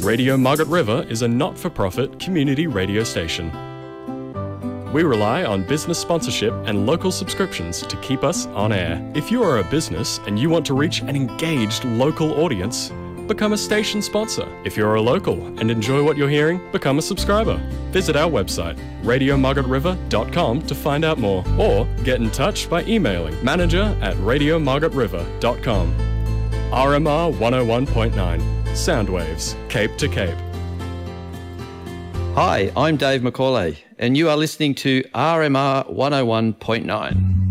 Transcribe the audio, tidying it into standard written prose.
Radio Margaret River is a not-for-profit community radio station. We rely on business sponsorship and local subscriptions to keep us on air. If you are a business and you want to reach an engaged local audience, become a station sponsor. If you're a local and enjoy what you're hearing, become a subscriber. Visit our website, radiomargaretriver.com, to find out more, or get in touch by emailing manager@radiomargaretriver.com. RMR 101.9, Soundwaves, Cape to Cape. Hi, I'm Dave McCauley, and you are listening to RMR 101.9.